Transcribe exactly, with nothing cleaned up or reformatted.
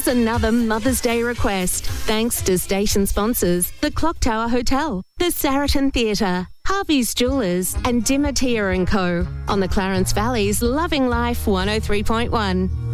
Here's another Mother's Day request, thanks to station sponsors, the Clock Tower Hotel, the Saraton Theatre, Harvey's Jewellers and Dimatia and Co. on the Clarence Valley's Loving Life one oh three point one.